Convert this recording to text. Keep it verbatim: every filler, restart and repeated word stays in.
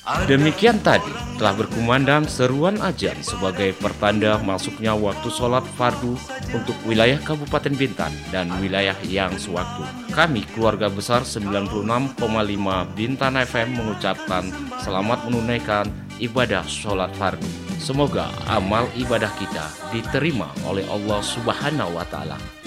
Demikian tadi telah berkumandang seruan azan sebagai pertanda masuknya waktu sholat fardu untuk wilayah Kabupaten Bintan dan wilayah yang sewaktu. Kami keluarga besar sembilan puluh enam koma lima Bintan F M mengucapkan selamat menunaikan ibadah sholat fardu. Semoga amal ibadah kita diterima oleh Allah Subhanahu wa Ta'ala.